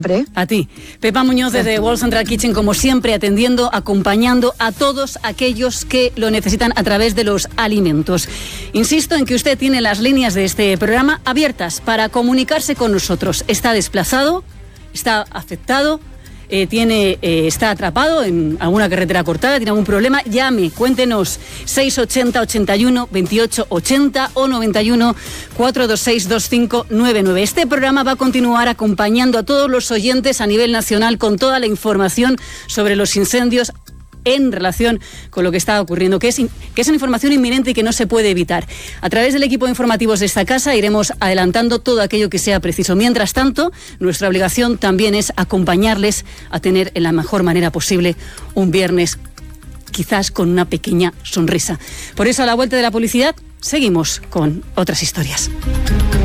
A ti. Pepa Muñoz desde World Central Kitchen, como siempre, atendiendo, acompañando a todos aquellos que lo necesitan a través de los alimentos. Insisto en que usted tiene las líneas de este programa abiertas para comunicarse con nosotros. Está desplazado, está afectado, está atrapado en alguna carretera cortada, tiene algún problema, llame, cuéntenos 680 81 28 80 o 91 426 2599. Este programa va a continuar acompañando a todos los oyentes a nivel nacional con toda la información sobre los incendios en relación con lo que está ocurriendo, que es una información inminente y que no se puede evitar. A través del equipo de informativos de esta casa iremos adelantando todo aquello que sea preciso. Mientras tanto, nuestra obligación también es acompañarles a tener en la mejor manera posible un viernes, quizás con una pequeña sonrisa. Por eso, a la vuelta de la publicidad, seguimos con otras historias.